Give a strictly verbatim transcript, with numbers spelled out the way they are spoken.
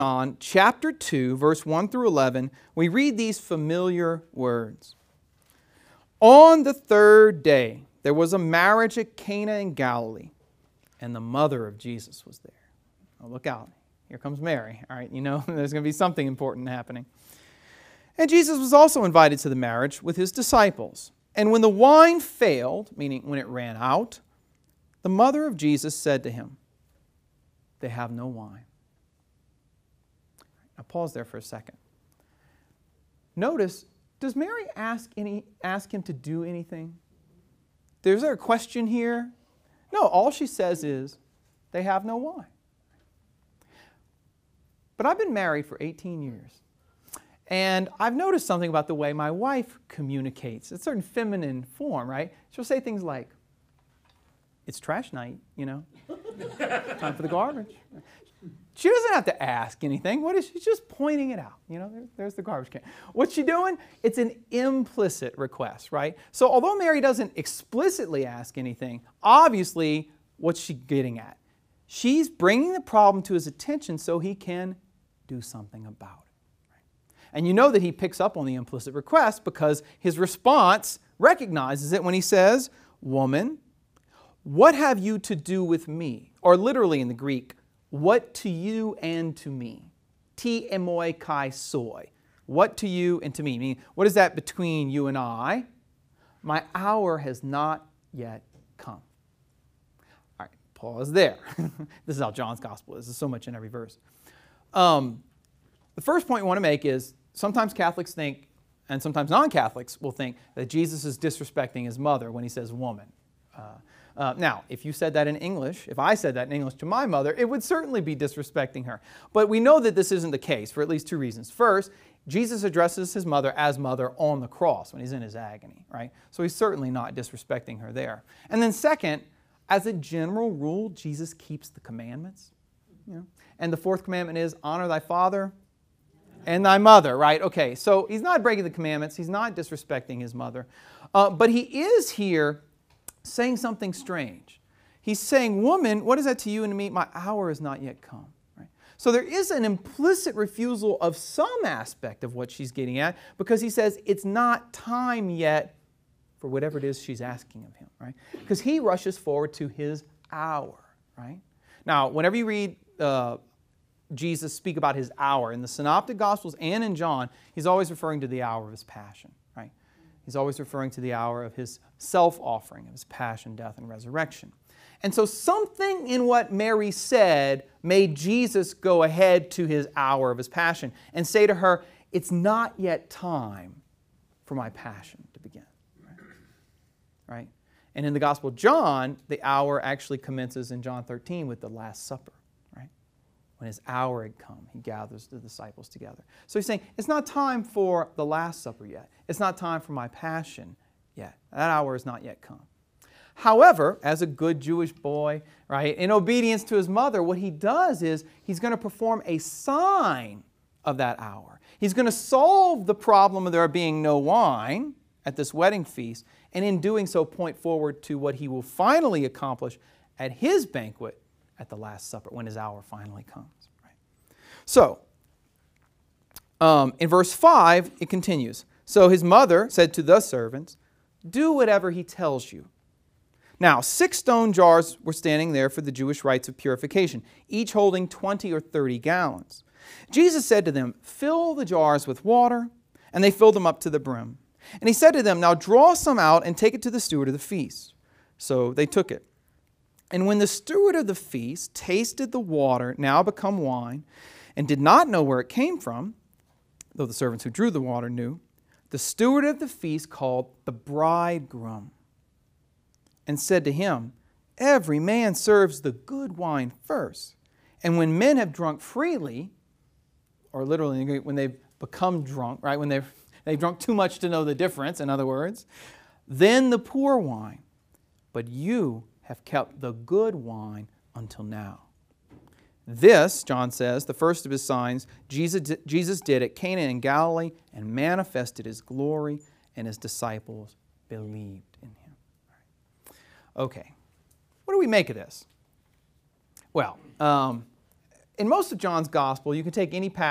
John chapter two, verse one through eleven, we read these familiar words. On the third day, there was a marriage at Cana in Galilee, and the mother of Jesus was there. Oh, look out. Here comes Mary. All right, you know there's going to be something important happening. And Jesus was also invited to the marriage with his disciples. And when the wine failed, meaning when it ran out, the mother of Jesus said to him, "They have no wine." Now pause there for a second. Notice, does Mary ask any ask him to do anything? Is there a question here? No, all she says is, they have no wine. But I've been married for eighteen years. And I've noticed something about the way my wife communicates. It's a certain feminine form, right? She'll say things like, "It's trash night, you know. Time for the garbage." She doesn't have to ask anything. What is she? She's just pointing it out. You know, there, there's the garbage can. What's she doing? It's an implicit request, right? So although Mary doesn't explicitly ask anything, obviously, what's she getting at? She's bringing the problem to his attention so he can do something about it. Right? And you know that he picks up on the implicit request because his response recognizes it when he says, "Woman, what have you to do with me?" Or literally in the Greek, "What to you and to me?" Ti emoi kai soi. What to you and to me. Meaning, what is that between you and I? My hour has not yet come. All right, pause there. This is how John's gospel is. There's so much in every verse. Um, the first point we want to make is sometimes Catholics think, and sometimes non-Catholics will think, that Jesus is disrespecting his mother when he says woman. Uh, Uh, now, if you said that in English, if I said that in English to my mother, it would certainly be disrespecting her. But we know that this isn't the case for at least two reasons. First, Jesus addresses his mother as mother on the cross when he's in his agony, right? So he's certainly not disrespecting her there. And then second, as a general rule, Jesus keeps the commandments. You know? And the fourth commandment is, honor thy father and thy mother, right? Okay, so he's not breaking the commandments. He's not disrespecting his mother. Uh, but he is here saying something strange. He's saying, "Woman, what is that to you and to me? My hour has not yet come." Right? So there is an implicit refusal of some aspect of what she's getting at because he says it's not time yet for whatever it is she's asking of him. Right? Because he rushes forward to his hour. Right? Now, whenever you read uh, Jesus speak about his hour in the Synoptic Gospels and in John, he's always referring to the hour of his passion. Right? He's always referring to the hour of his self-offering, of his passion, death, and resurrection. And so something in what Mary said made Jesus go ahead to his hour of his passion and say to her, "It's not yet time for my passion to begin." Right? Right? And in the Gospel of John, the hour actually commences in John thirteen with the Last Supper. When his hour had come, he gathers the disciples together. So he's saying, it's not time for the Last Supper yet. It's not time for my passion yet. That hour has not yet come. However, as a good Jewish boy, right, in obedience to his mother, what he does is he's going to perform a sign of that hour. He's going to solve the problem of there being no wine at this wedding feast, and in doing so point forward to what he will finally accomplish at his banquet at the Last Supper, when his hour finally comes. Right? So, um, in verse five, it continues. So his mother said to the servants, "Do whatever he tells you." Now, six stone jars were standing there for the Jewish rites of purification, each holding twenty or thirty gallons. Jesus said to them, "Fill the jars with water," and they filled them up to the brim. And he said to them, "Now draw some out and take it to the steward of the feast." So they took it. And when the steward of the feast tasted the water, now become wine, and did not know where it came from, though the servants who drew the water knew, the steward of the feast called the bridegroom and said to him, "Every man serves the good wine first, and when men have drunk freely," or literally when they've become drunk, right, when they've, they've drunk too much to know the difference, in other words, "then the poor wine, but you have kept the good wine until now." This, John says, the first of his signs, Jesus, Jesus did at Cana in Galilee and manifested his glory, and his disciples believed in him. Okay, what do we make of this? Well, um, in most of John's gospel, you can take any passage